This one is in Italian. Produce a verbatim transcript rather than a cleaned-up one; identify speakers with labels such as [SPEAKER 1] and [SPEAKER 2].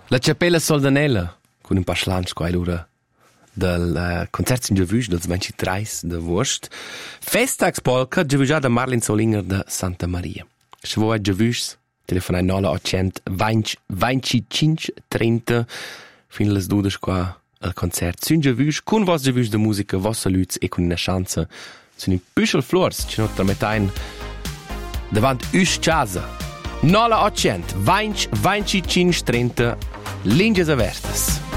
[SPEAKER 1] La Cappella Soldanella, con un paar schlanch qua l'ora del uh, concert in Giavüsch del ventitré de Wurst. Festtagspolka Giavüschà da Marlin Solinger de Santa Maria. Schwo a Giavüsch, telefonai nola ottocent venticinque trenta fin les dudes qua al concert in Giavüsch, con vos Giavüsch de musica, vos saluts e con una chance sun in Büschel Flors, ci not trametain davant üs casa. Nola ottocent venticinque trenta linges avertas.